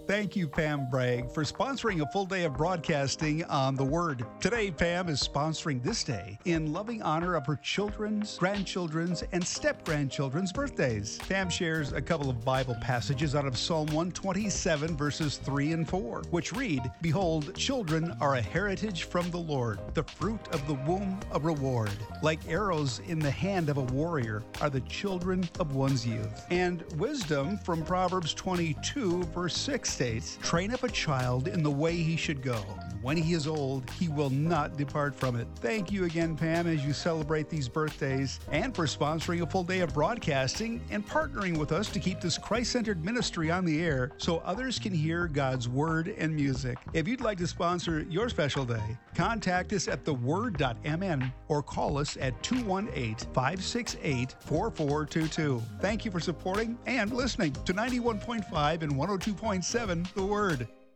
Thank you, Pam Bragg, for sponsoring a full day of broadcasting on The Word. Today, Pam is sponsoring this day in loving honor of her children's, grandchildren's, and step-grandchildren's birthdays. Pam shares a couple of Bible passages out of Psalm 127, verses 3 and 4, which read, "Behold, children are a heritage from the Lord, the fruit of the womb a reward. Like arrows in the hand of a warrior are the children of one's youth." And wisdom from Proverbs 22, verse 6 states, "Train up a child in the way he should go. When he is old, he will not depart from it." Thank you again, Pam, as you celebrate these birthdays, and for sponsoring a full day of broadcasting and partnering with us to keep this Christ-centered ministry on the air so others can hear God's Word and music. If you'd like to sponsor your special day, contact us at theword.mn or call us at 218-568-4422. Thank you for supporting and listening to 91.5 and 102.7 The Word.